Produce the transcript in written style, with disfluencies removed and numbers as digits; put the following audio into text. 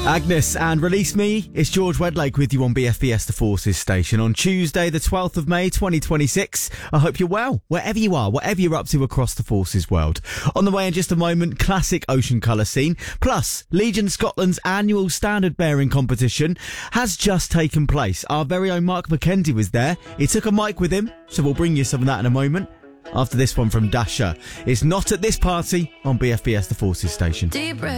Agnes and Release Me. It's George Wedlake with you on BFBS The Forces station on Tuesday the 12th of May 2026. I hope you're well, wherever you are, whatever you're up to across the Forces world. On the way in just a moment, classic ocean colour scene. Plus, Legion Scotland's annual standard bearing competition has just taken place. Our very own Mark McKenzie was there. He took a mic with him, so we'll bring you some of that in a moment. After this one from Dasher, it's Not at This Party on BFBS The Forces station.